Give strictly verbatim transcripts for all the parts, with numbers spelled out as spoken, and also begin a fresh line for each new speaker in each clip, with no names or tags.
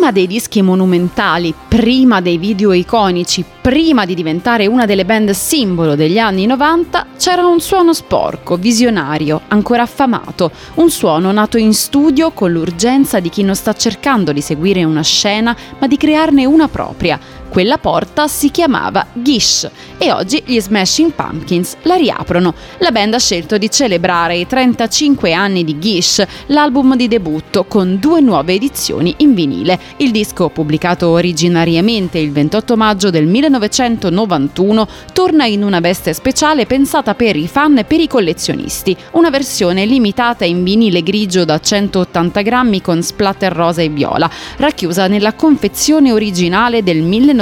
prima dei dischi monumentali, prima dei video iconici, prima di diventare una delle band simbolo degli anni novanta, c'era un suono sporco, visionario, ancora affamato, un suono nato in studio con l'urgenza di chi non sta cercando di seguire una scena, ma di crearne una propria. Quella porta si chiamava Gish e oggi gli Smashing Pumpkins la riaprono. La band ha scelto di celebrare i trentacinque anni di Gish, l'album di debutto, con due nuove edizioni in vinile. Il disco, pubblicato originariamente il ventotto maggio del millenovecentonovantuno, torna in una veste speciale pensata per i fan e per i collezionisti. Una versione limitata in vinile grigio da centottanta grammi con splatter rosa e viola, racchiusa nella confezione originale del millenovecentonovantuno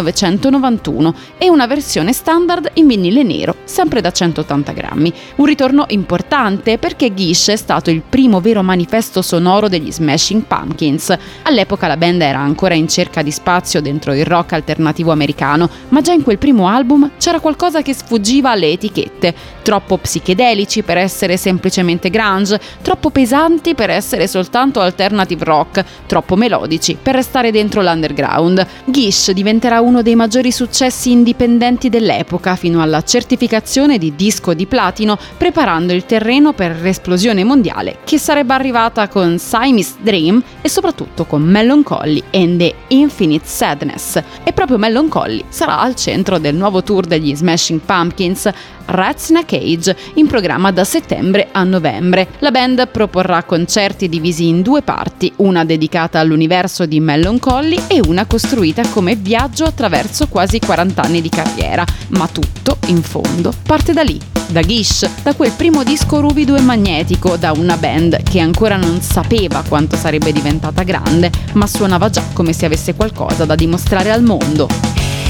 e una versione standard in vinile nero, sempre da centottanta grammi. Un ritorno importante perché Gish è stato il primo vero manifesto sonoro degli Smashing Pumpkins. All'epoca la band era ancora in cerca di spazio dentro il rock alternativo americano, ma già in quel primo album c'era qualcosa che sfuggiva alle etichette. Troppo psichedelici per essere semplicemente grunge, troppo pesanti per essere soltanto alternative rock, troppo melodici per restare dentro l'underground. Gish diventerà uno dei maggiori successi indipendenti dell'epoca, fino alla certificazione di disco di platino, preparando il terreno per l'esplosione mondiale che sarebbe arrivata con Siamese Dream e soprattutto con Melancholy and the Infinite Sadness. E proprio Melancholy sarà al centro del nuovo tour degli Smashing Pumpkins, Rats in a Cage, in programma da settembre a novembre. La band proporrà concerti divisi in due parti, una dedicata all'universo di Melancholy e una costruita come viaggio attraverso quasi quaranta anni di carriera. Ma tutto, in fondo, parte da lì, da Gish, da quel primo disco ruvido e magnetico, da una band che ancora non sapeva quanto sarebbe diventata grande, ma suonava già come se avesse qualcosa da dimostrare al mondo.